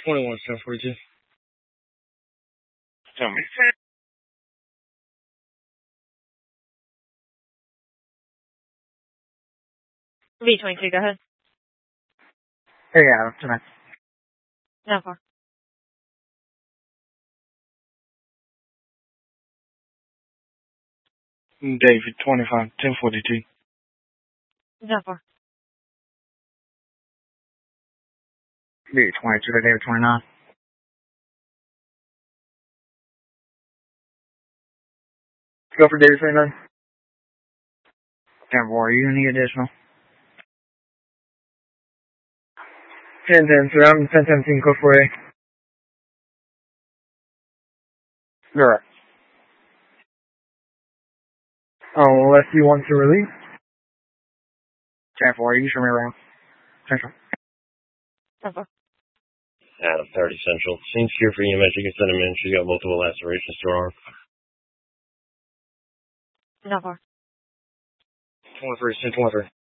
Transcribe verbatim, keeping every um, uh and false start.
twenty-one, ten forty-two. Tell me. V twenty-two, go ahead. Hey, yeah, tonight. How far? David, twenty-five, ten forty-two. How far? B twenty-two to David twenty-nine. Go for David twenty-nine. ten four, you need additional. ten ten, so I'm ten seventeen, go for A. Correct. Unless you want to release. ten four, you show me around. ten four. How far? Adam, thirty Central. Seems cure for E M S. You can send him in. She's got multiple lacerations to her arm. How far? twenty-three, ten twenty-three.